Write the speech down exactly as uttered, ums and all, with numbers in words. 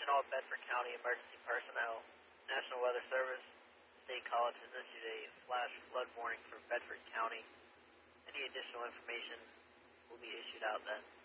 Attention all Bedford County emergency personnel. National Weather Service, State College has issued a flash flood warning for Bedford County. Any additional information will be issued out then.